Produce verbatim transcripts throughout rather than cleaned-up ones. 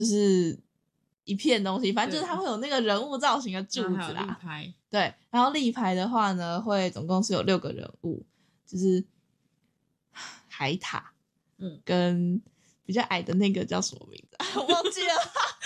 就是一片东西，反正就是它会有那个人物造型的柱子啦。 还有立牌， 对，然后立牌的话呢，会总共是有六个人物，就是海獭， 嗯， 跟比较矮的那个叫什么名字？我忘记了。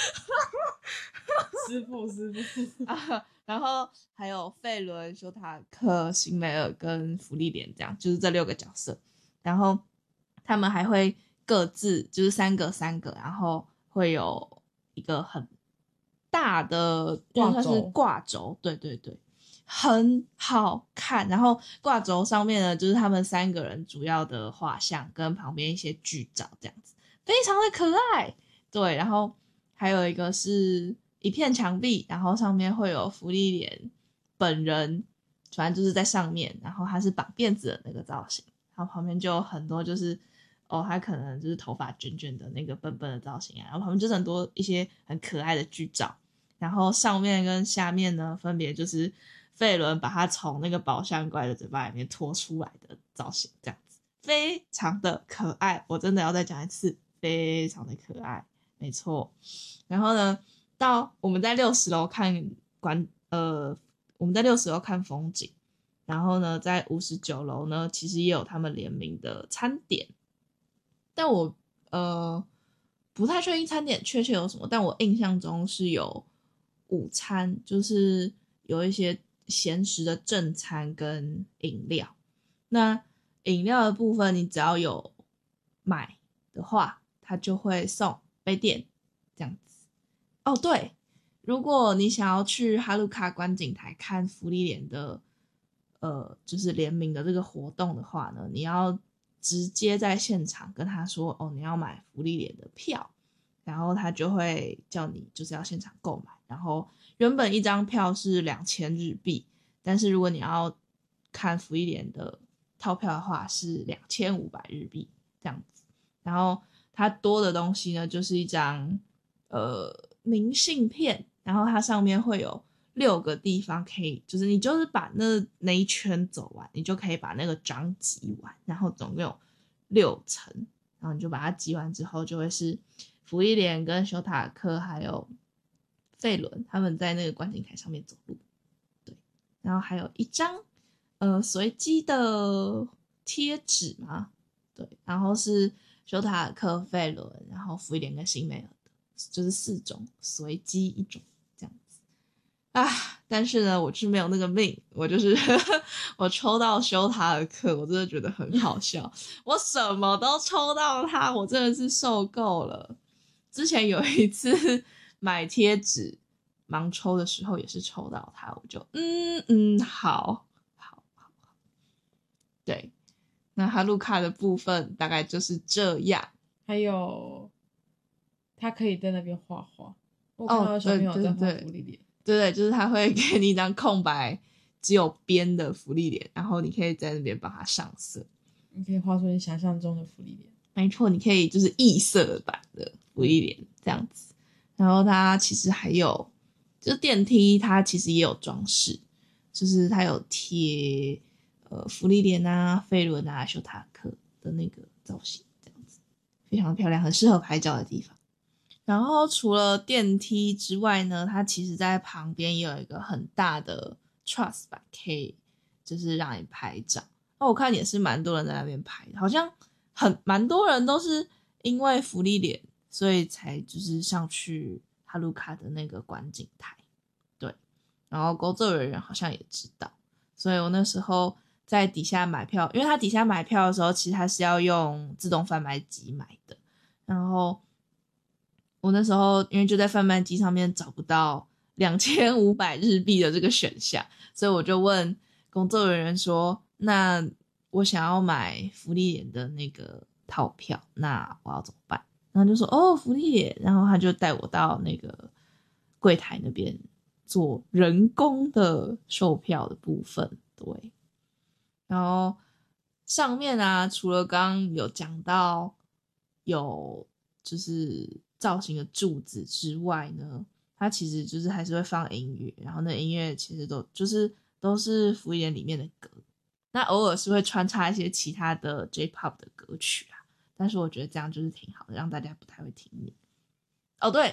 师傅师傅啊，然后还有费伦、修塔克、辛梅尔跟芙莉莲，这样就是这六个角色。然后他们还会各自就是三个三个，然后会有一个很大的挂算是轴挂轴，对对对，很好看。然后挂轴上面呢，就是他们三个人主要的画像跟旁边一些剧照，这样子非常的可爱。对，然后还有一个是一片墙壁，然后上面会有芙莉莲本人，反正就是在上面，然后他是绑辫子的那个造型，然后旁边就有很多就是哦，他可能就是头发卷卷的那个笨笨的造型啊，然后旁边就是很多一些很可爱的剧照，然后上面跟下面呢，分别就是费伦把他从那个宝箱怪的嘴巴里面拖出来的造型，这样子非常的可爱，我真的要再讲一次，非常的可爱。没错，然后呢，到我们在六十楼看观，呃，我们在六十楼看风景，然后呢，在五十九楼呢，其实也有他们联名的餐点，但我呃不太确定餐点确切有什么，但我印象中是有午餐，就是有一些咸食的正餐跟饮料。那饮料的部分，你只要有买的话，它就会送杯垫这样子。哦，对，如果你想要去哈鲁卡观景台看芙莉莲的呃，就是联名的这个活动的话呢，你要直接在现场跟他说哦，你要买芙莉莲的票，然后他就会叫你就是要现场购买。然后原本一张票是两千日币，但是如果你要看芙莉莲的套票的话是两千五百日币这样子。然后它多的东西呢，就是一张呃明信片，然后它上面会有六个地方可以，就是你就是把那那一圈走完，你就可以把那个章集完，然后总共有六层，然后你就把它集完之后，就会是芙莉莲跟修塔克还有费伦他们在那个观景台上面走路，对，然后还有一张呃随机的贴纸嘛，对，然后是修塔克、费伦，然后芙莉莲跟辛梅尔的，就是四种随机一种这样子啊。但是呢，我就是没有那个命，我就是我抽到修塔尔克，我真的觉得很好笑，我什么都抽到他，我真的是受够了。之前有一次买贴纸盲抽的时候也是抽到他，我就嗯嗯好好好好，对。那哈鲁卡的部分大概就是这样。 还有他可以在那边画画，我看哦， 到小对朋友在画对对芙莉莲， 对对，就是他会给你一张空白只有边的芙莉莲，然后你可以在那边帮他上色。 你可以画出你想象中的芙莉莲。 没错，你可以就是异色版的芙莉莲这样子。然后它其实还有，就是电梯它其实也有装饰，就是它有贴呃芙莉莲啊、费伦啊、修塔克的那个造型，这样子非常漂亮，很适合拍照的地方。然后除了电梯之外呢，它其实在旁边也有一个很大的 truss 吧，可以就是让你拍照。那我看也是蛮多人在那边拍的，好像很蛮多人都是因为芙莉莲，所以才就是上去哈鲁卡的那个观景台。对，然后工作人员好像也知道，所以我那时候在底下买票，因为他底下买票的时候，其实他是要用自动贩卖机买的，然后我那时候因为就在贩卖机上面找不到两千五百日币的这个选项，所以我就问工作人员说，那我想要买芙莉莲的那个套票，那我要怎么办？然后就说哦，芙莉莲，然后他就带我到那个柜台那边做人工的售票的部分，对。然后上面啊，除了刚刚有讲到有就是造型的柱子之外呢，它其实就是还是会放音乐，然后那音乐其实都就是都是芙莉莲里面的歌，那偶尔是会穿插一些其他的 J-pop 的歌曲啊，但是我觉得这样就是挺好的，让大家不太会听腻。 哦，对，